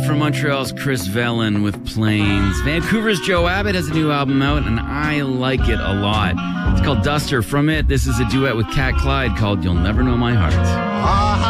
from Montreal's Chris Vellon with Planes. Vancouver's Joe Abbott has a new album out, and I like it a lot. It's called Duster. From it, this is a duet with Cat Clyde called You'll Never Know My Heart.